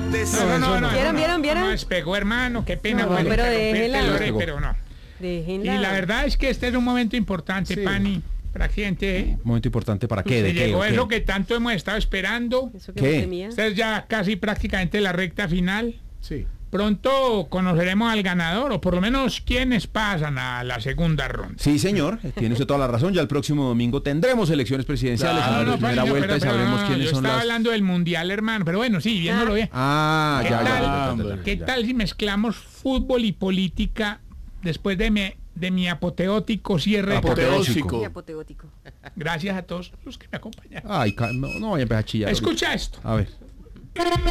No. ¿Vieron? No despegó, hermano, qué pena. No, pues, pero déjela. pero no. Déjenla. Y la verdad es que este es un momento importante, Sí. Pani, para accidente. Momento importante para qué, Se de qué. llegó ¿O qué? eso que tanto hemos estado esperando. Eso que ¿Qué? me temía. Esta es ya casi prácticamente la recta final. Sí. Pronto conoceremos al ganador, o por lo menos quienes pasan a la segunda ronda. Sí, señor, tiene usted toda la razón. Ya el próximo domingo tendremos elecciones presidenciales en la primera Pani, vuelta y sabremos quiénes yo son estaba las... hablando del mundial, hermano, pero bueno, sí, viéndolo bien. Ah, ¿Qué ya, tal? ya. ¿Qué tal si mezclamos fútbol y política después de mi apoteótico cierre? Apoteósico. Y apoteótico. Gracias a todos los que me acompañaron. Ay, no voy a empezar a chillar. Escucha esto. A ver.